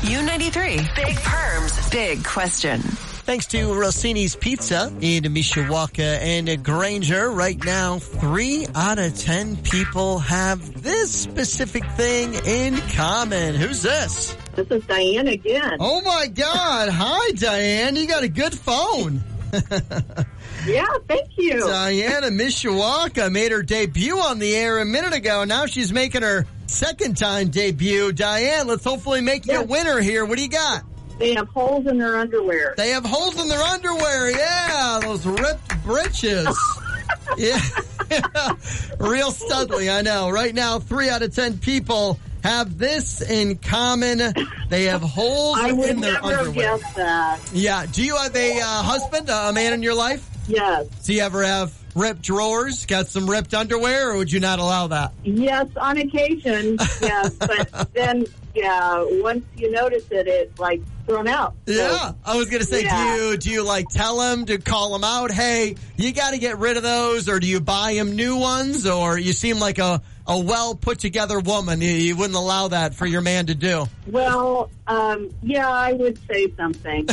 U93, Big Perms, Big Question. Thanks to Rossini's Pizza in Mishawaka and Granger. Right now, 3 out of 10 people have this specific thing in common. Who's this? This is Diane again. Oh my God. Hi, Diane. You got a good phone. Yeah, thank you. Diana Mishawaka made her debut on the air a minute ago. Now she's making her second time debut. Diane, let's hopefully make you a winner here. What do you got? They have holes in their underwear. They have holes in their underwear. Yeah, those ripped britches. Yeah. Real studly, I know. Right now, 3 out of 10 people have this in common. They have holes in their underwear. I would never guess that. Yeah. Do you have a husband, a man in your life? Yes. Do you ever have ripped drawers, got some ripped underwear, or would you not allow that? Yes, on occasion, yes. But then, once you notice it, it's like thrown out. Yeah. I was going to say, do you like tell him to call him out? Hey, you got to get rid of those, or do you buy him new ones? Or you seem like a well put together woman. You wouldn't allow that for your man to do. Well, I would say something.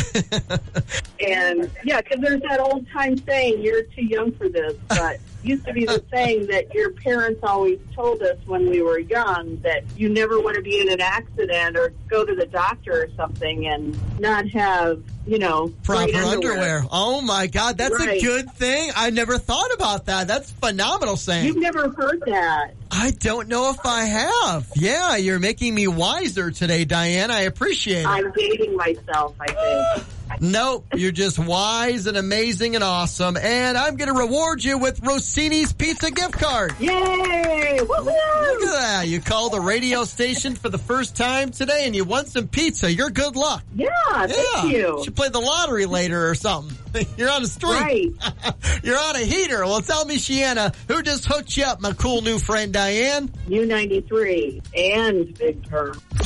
And because there's that old time saying, you're too young for this, but used to be the saying that your parents always told us when we were young that you never want to be in an accident or go to the doctor or something and not have, proper underwear. Oh my God, that's a good thing. I never thought about that. That's phenomenal saying. You've never heard that. I don't know if I have. Yeah, you're making me wiser today, Diane. I appreciate it. I'm dating myself, I think. Nope, you're just wise and amazing and awesome. And I'm going to reward you with Rossini's Pizza gift card. Yay! Woo-hoo! Look at that. You called the radio station for the first time today and you won some pizza. You're good luck. Yeah, thank you. You should play the lottery later or something. You're on a streak. Right. You're on a heater. Well, tell me, Shiana, who just hooked you up, my cool new friend Diane? U93 and Big Perm.